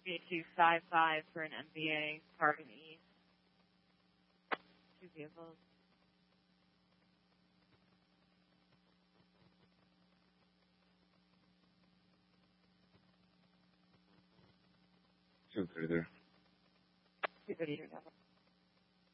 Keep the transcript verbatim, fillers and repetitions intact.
B two five five for an M B A parking east. Two vehicles. two thirty there. two thirty here,